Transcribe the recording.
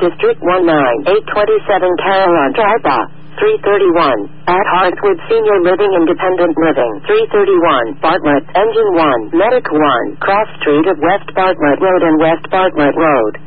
District 19827 Carolina Drive, 331. At Hartswood Senior Living Independent Living, 331. Bartlett, Engine 1, Medic 1, Cross Street of West Bartlett Road and West Bartlett Road.